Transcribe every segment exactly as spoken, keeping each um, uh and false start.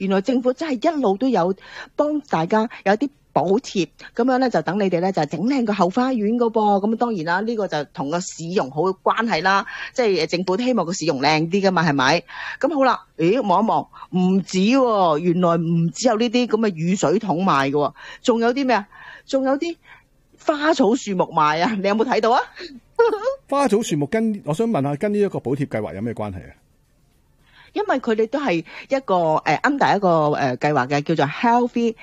原來政府真係一路都有幫大家有啲補貼，咁樣咧就等你哋咧就整靚個後花園噶噃。咁當然啦，呢、這個就同個市容好有關係啦，即係政府都希望個市容靚啲噶嘛，係咪？咁好啦，咦，望一望，唔止喎、哦，原來唔只有呢啲咁嘅雨水桶賣嘅、哦，仲有啲咩啊？仲有啲花草樹木賣啊！你有冇睇到啊？ 花草樹木跟我想問下，跟呢一個補貼計劃有咩關係啊？ 因為佢哋都係一個誒 under 一個誒計劃嘅，叫做 Healthy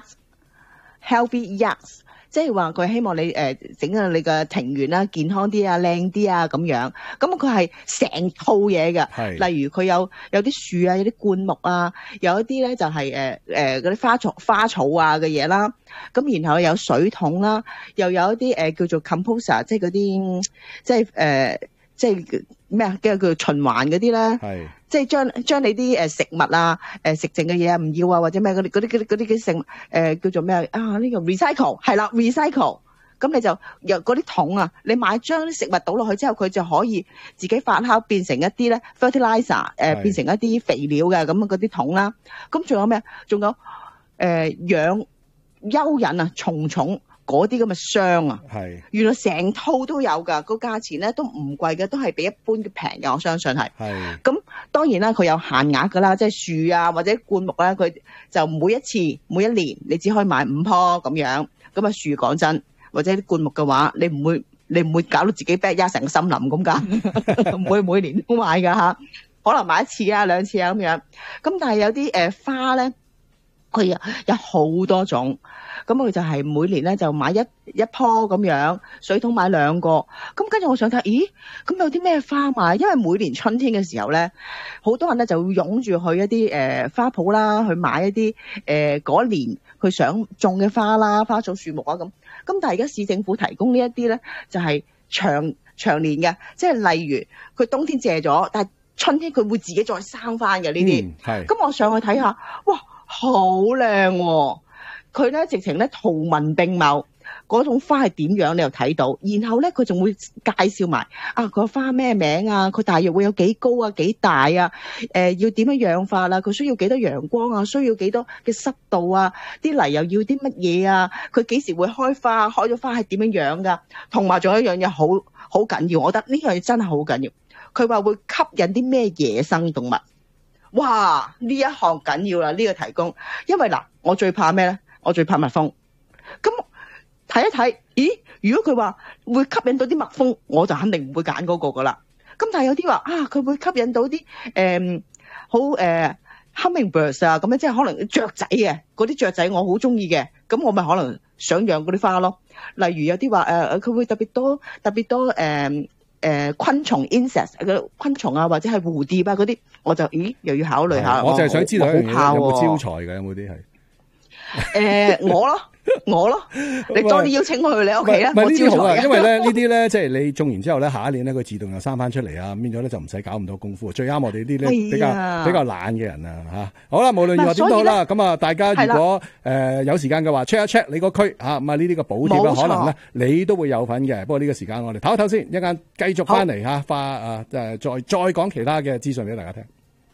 Yards。Healthy Yards， 即係話佢希望你誒整下你嘅庭園啦，健康啲啊，靚啲啊咁樣。咁佢係成套嘢嘅，例如佢有有啲樹啊，有啲灌木啊，有一啲咧就係誒誒嗰啲花草花草啊嘅嘢啦。咁然後有水桶啦，又有一啲誒、呃、叫做 composter， 即係嗰啲即係誒、呃、即係咩啊？叫叫循環嗰啲咧。即係將將你啲誒食物啊，誒食剩嘅嘢啊唔要啊，或者咩嗰啲嗰啲嗰啲嗰啲嘅食物誒叫做咩啊？呢、呢個 recycle 係啦 recycle， 咁你就由嗰啲桶啊，你買將啲食物倒落去之後，佢就可以自己發酵變成一啲咧 fertilizer， 誒、呃、變成一啲肥料嘅咁嗰啲桶啦。咁仲有咩？仲有誒、呃、養蚯蚓啊，蟲蟲。嗰啲咁嘅箱啊，係原來成套都有㗎，個價錢咧都唔貴嘅，都係比一般嘅平嘅，我相信係。係咁當然啦，佢有限額㗎啦，即係樹啊或者灌木咧，佢就每一次每一年你只可以買五棵咁樣。咁啊樹講真，或者啲灌木嘅話，你唔會你唔會搞到自己 backyard 成個森林咁㗎，唔會每年都買㗎嚇，可能買一次啊兩次啊咁樣。咁但係有啲誒、呃、花咧，佢有有好多種。咁佢就係每年咧就買一一棵咁樣，水桶買兩個。咁跟住我想睇，咦？咁有啲咩花買？因為每年春天嘅時候咧，好多人咧就會湧住去一啲誒、呃、花圃啦，去買一啲誒嗰年佢想種嘅花啦、花草樹木啊咁。咁但係而家市政府提供呢一啲咧，就係、是、長長年嘅，即係例如佢冬天謝咗，但係春天佢會自己再生翻嘅呢啲。係。咁我上去睇下，哇，好靚喎！佢咧直情咧圖文並茂，嗰種花係點樣你又睇到，然後咧佢仲會介紹埋啊個花咩名啊，佢大約會有幾高啊幾大啊，誒、呃、要點樣養法啦，佢需要幾多陽光啊，需要幾多嘅濕度啊，啲泥又要啲乜嘢啊，佢幾時會開花，開咗花係點樣樣噶，同埋仲有一樣嘢好好緊要，我覺得呢樣嘢真係好緊要，佢話會吸引啲咩野生動物，哇呢一項緊要啦，呢、這個提供，因為嗱我最怕咩咧？我最怕蜜蜂，咁睇一睇，咦？如果佢話會吸引到啲蜜蜂，我就肯定唔會揀嗰個噶啦。咁但係有啲話啊，佢會吸引到啲誒好誒 hummingbirds 啊，咁樣即係可能雀仔嘅嗰啲雀仔，我好中意嘅，咁我咪可能想養嗰啲花咯。例如有啲話誒，佢、呃、會特別多特別多誒誒、呃呃、昆蟲 insects 嘅昆蟲啊，或者係蝴蝶啊嗰啲，我就咦又要考慮下。 我就係想知道一樣嘢， 有冇招財嘅，有冇啲係？ 誒、呃，我咯，我咯，你多啲邀請我去你屋企啦。唔係呢啲好啊， 因為咧呢啲咧，即係你種完之後咧，下一年咧佢自動又生翻出嚟啊，變咗咧就唔使搞咁多功夫。最啱我哋啲咧比較比較懶嘅人啊吓。好啦，無論如何點都好啦，咁啊，大家如果誒、呃、有時間嘅話 check 一 check 你個區吓，咁啊呢啲嘅補貼咧可能咧你都會有份嘅。不過呢個時間我哋唞一唞先，一陣繼續翻嚟吓，花啊誒再再講其他嘅資訊俾大家聽。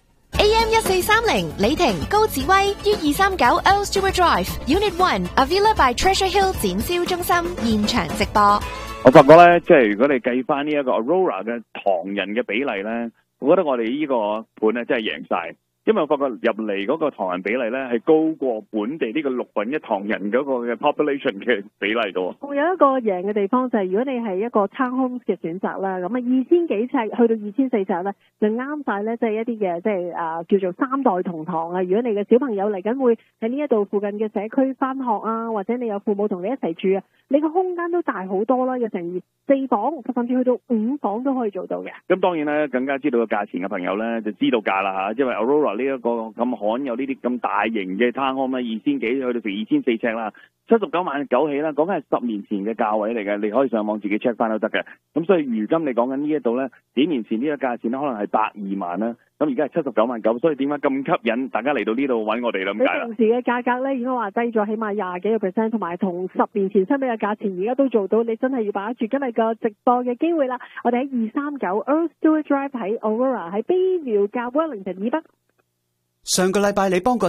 A M 一四三零李婷高志威於二三九 Earl Stewart Drive Unit One Avila by Treasure Hill 展銷中心現場直播。 我發覺咧，即係如果你計翻呢一個 Aurora 嘅唐人嘅比例咧，我覺得我哋呢個盤咧真係贏晒。因為我發覺入嚟嗰個唐人比例咧係高過本地呢個六分一唐人嗰個嘅 population 嘅比例嘅。 我有一個贏嘅地方就係、是、如果你係一個 townhomes 嘅選擇啦，咁啊二千幾尺去到二千四尺咧，就啱晒咧，即係一啲嘅即係啊叫做三代同堂啊。如果你嘅小朋友嚟緊會喺呢一度附近嘅社區翻學啊，或者你有父母同你一齊住啊，你個空間都大好多啦，有成四房甚至去到五房都可以做到嘅。 咁當然咧，更加知道個價錢嘅朋友咧就知道價啦嚇，因為 Aurora呢一個咁罕有呢啲咁大型嘅 townhome 咧，二千幾去到成二千四尺啦，七十九萬九起啦，講緊係十年前嘅價位嚟嘅，你可以上網自己 check 翻都得嘅。咁所以如今你講緊呢一度咧，幾年前呢個價錢咧可能係百二萬啦，咁而家係七十九萬九，所以點解咁吸引大家嚟到呢度揾我哋啦？咁解啦。 你平時嘅價格咧，如果話低咗起碼廿幾個 percent， 同埋同十年前相比嘅價錢，而家都做到，你真係要把握住今日個直播嘅機會啦！我哋喺二三九 Earl Stewart Drive 喺 Aurora 喺 Bayview 加 Wellington 以北。 上個禮拜你幫過